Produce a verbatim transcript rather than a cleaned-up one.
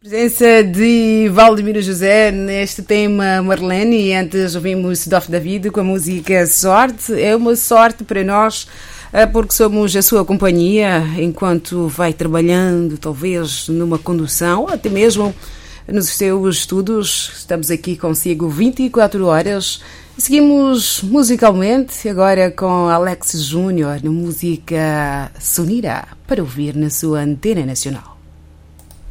Presença de Valdemiro José neste tema Marlene, e antes ouvimos Dof David com a música Sorte. É uma sorte para nós porque somos a sua companhia enquanto vai trabalhando, talvez numa condução, ou até mesmo nos seus estudos. Estamos aqui consigo vinte e quatro horas. Seguimos musicalmente agora com Alex Júnior na música Sonira, para ouvir na sua Antena Nacional.